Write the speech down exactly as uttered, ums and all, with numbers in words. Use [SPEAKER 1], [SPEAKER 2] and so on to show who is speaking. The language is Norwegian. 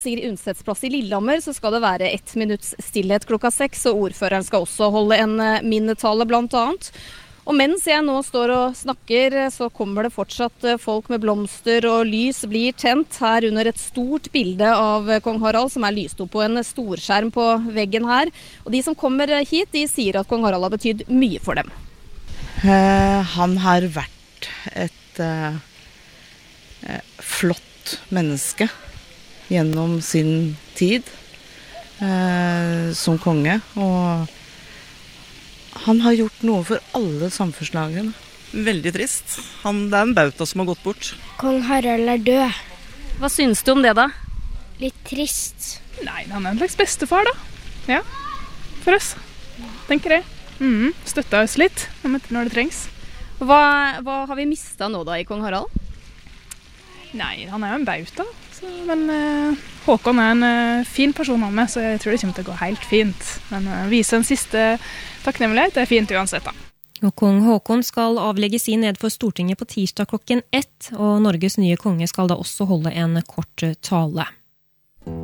[SPEAKER 1] Sigrid Undsets plass i Lillehammer så skal det være ett minutts stillhet klokka seks, og ordføreren skal også holde en minnetale blant annet. Og mens jeg nå står og snakker, så kommer det fortsatt folk med blomster, og lys blir tent her under et stort bilde av kong Harald, som er lyst opp på en storskjerm på veggen her. Og de som kommer hit, de sier at kong Harald har betydd mye for dem.
[SPEAKER 2] Uh, han har vært et uh, uh, flott menneske gjennom sin tid uh, som konge, og han har gjort noe for alle samfunnslagene.
[SPEAKER 3] Veldig trist. Han, det er en bauta som har gått bort.
[SPEAKER 4] Kong Harald er død.
[SPEAKER 1] Hva synes du om det da?
[SPEAKER 4] Litt trist.
[SPEAKER 5] Nei, han er en slags bestefar da. Ja, for oss. Tenker jeg. Mm, støtta oss litt når det trengs.
[SPEAKER 1] Hva, hva har vi mistet nå da i kong Harald?
[SPEAKER 5] Nei, han er jo en bauta. Så, men uh, Håkon er en uh, fin person av meg, så jeg tror det kommer til å gå helt fint. Men uh, vise en siste takknemlighet, det er fint uansett da.
[SPEAKER 6] Og kong Håkon skal avlegge sin ned for Stortinget på tirsdag klokken ett, og Norges nye konge skal da også holde en kort tale.